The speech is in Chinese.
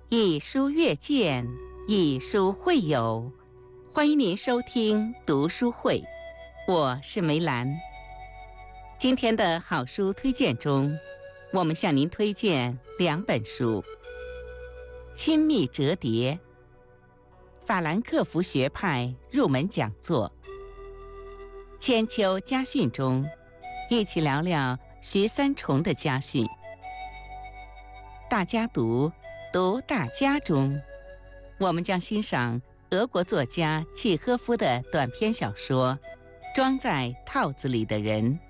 以书阅见，以书会友。欢迎您收听读书会，我是梅兰。今天的好书推荐中，我们向您推荐2本书。亲密折叠，法兰克福学派入门讲座。千秋家训中，一起聊聊徐三重的家训。大家读大家中，我们将欣赏俄国作家契诃夫的短篇小说《装在套子里的人》。